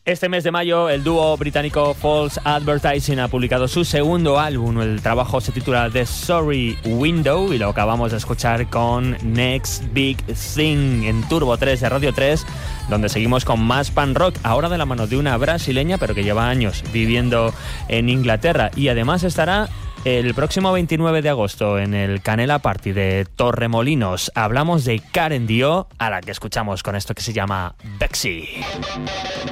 Este mes de mayo, el dúo británico False Advertising ha publicado su segundo álbum. El trabajo se titula The Sorry Window y lo acabamos de escuchar con Next Big Thing en Turbo 3 de Radio 3, donde seguimos con más pan rock, ahora de la mano de una brasileña, pero que lleva años viviendo en Inglaterra y además estará el próximo 29 de agosto en el Canela Party de Torremolinos. Hablamos de Karen Dio, a la que escuchamos con esto que se llama Bexy.